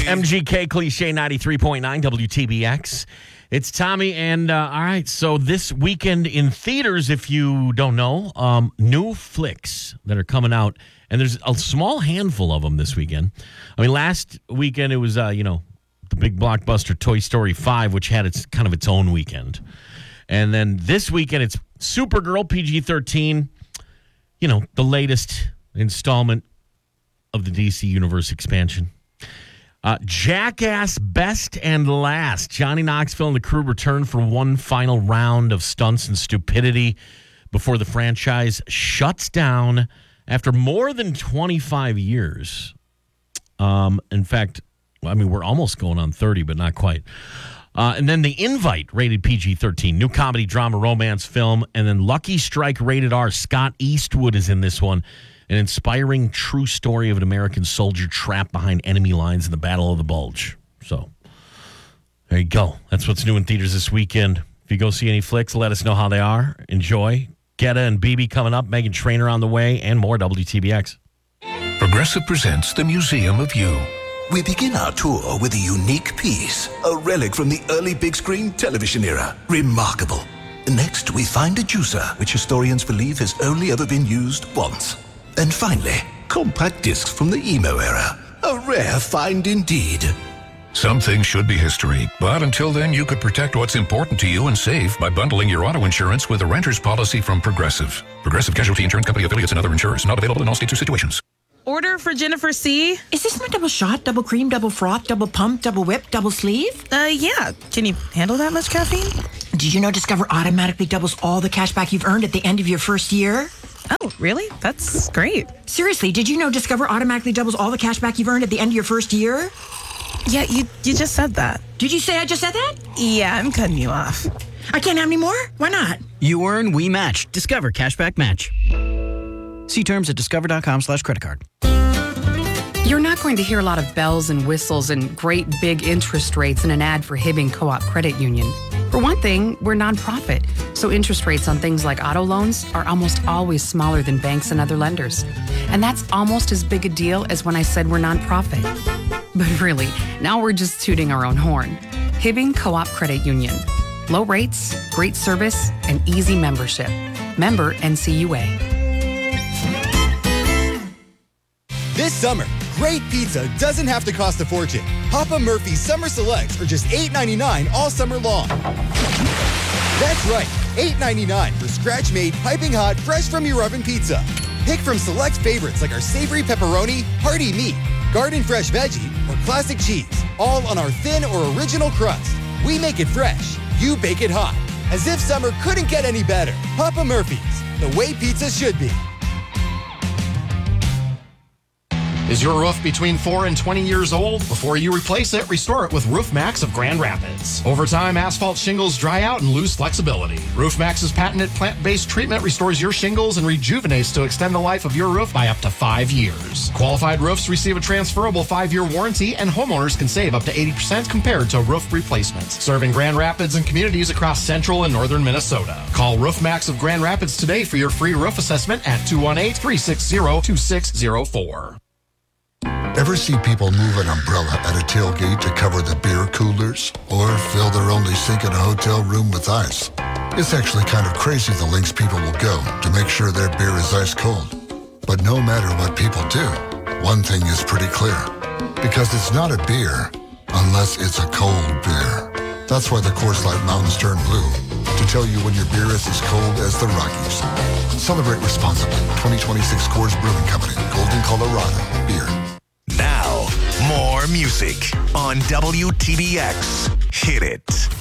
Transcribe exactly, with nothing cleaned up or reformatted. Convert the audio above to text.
M G K Cliche ninety-three point nine W T B X. It's Tommy, and uh, all right, so this weekend in theaters, if you don't know, um, new flicks that are coming out, and there's a small handful of them this weekend. I mean, last weekend it was, uh, you know, the big blockbuster Toy Story five, which had its kind of its own weekend. And then this weekend it's Supergirl, P G thirteen, you know, the latest installment of the D C Universe expansion. Uh, Jackass Best and Last. Johnny Knoxville and the crew return for one final round of stunts and stupidity before the franchise shuts down after more than twenty-five years. Um, in fact, I mean, we're almost going on thirty, but not quite. Uh, and then The Invite, rated P G thirteen. New comedy, drama, romance film. And then Lucky Strike, rated R. Scott Eastwood is in this one. An inspiring true story of an American soldier trapped behind enemy lines in the Battle of the Bulge. So, there you go. That's what's new in theaters this weekend. If you go see any flicks, let us know how they are. Enjoy. Getta and B B coming up, Meghan Trainor on the way, and more W T B X. Progressive presents The Museum of You. We begin our tour with a unique piece, a relic from the early big screen television era. Remarkable. Next, we find a juicer, which historians believe has only ever been used once. And finally, compact discs from the emo era. A rare find indeed. Some things should be history, but until then, you could protect what's important to you and save by bundling your auto insurance with a renter's policy from Progressive. Progressive Casualty Insurance Company affiliates and other insurers. Not available in all states or situations. Order for Jennifer C. Is this my double shot, double cream, double froth, double pump, double whip, double sleeve? Uh, yeah. Can you handle that much caffeine? Did you know Discover automatically doubles all the cash back you've earned at the end of your first year? Oh, really? That's great. Seriously, did you know Discover automatically doubles all the cash back you've earned at the end of your first year? Yeah, you you just said that. Did you say I just said that? Yeah, I'm cutting you off. I can't have any more? Why not? You earn, we match. Discover Cashback Match. See terms at discover.com slash credit card. You're not going to hear a lot of bells and whistles and great big interest rates in an ad for Hibbing Co-op Credit Union. For one thing, we're nonprofit, so interest rates on things like auto loans are almost always smaller than banks and other lenders. And that's almost as big a deal as when I said we're nonprofit. But really, now we're just tooting our own horn. Hibbing Co-op Credit Union. Low rates, great service, and easy membership. Member N C U A. This summer, great pizza doesn't have to cost a fortune. Papa Murphy's Summer Selects are just eight ninety-nine all summer long. That's right, eight ninety-nine for scratch-made, piping hot, fresh from your oven pizza. Pick from select favorites like our savory pepperoni, hearty meat, garden fresh veggie, or classic cheese, all on our thin or original crust. We make it fresh, you bake it hot. As if summer couldn't get any better. Papa Murphy's, the way pizza should be. Is your roof between four and twenty years old? Before you replace it, restore it with Roof Max of Grand Rapids. Over time, asphalt shingles dry out and lose flexibility. Roof Max's patented plant-based treatment restores your shingles and rejuvenates to extend the life of your roof by up to five years. Qualified roofs receive a transferable five-year warranty, and homeowners can save up to eighty percent compared to roof replacements. Serving Grand Rapids and communities across central and northern Minnesota. Call Roof Max of Grand Rapids today for your free roof assessment at two one eight, three six zero, two six zero four. Ever see people move an umbrella at a tailgate to cover the beer coolers? Or fill their only sink in a hotel room with ice? It's actually kind of crazy the lengths people will go to make sure their beer is ice cold. But no matter what people do, one thing is pretty clear. Because it's not a beer unless it's a cold beer. That's why the Coors Light mountains turn blue. To tell you when your beer is as cold as the Rockies. Celebrate responsibly. twenty twenty-six Coors Brewing Company. Golden, Colorado. Beer. Now, more music on W T B X. Hit it.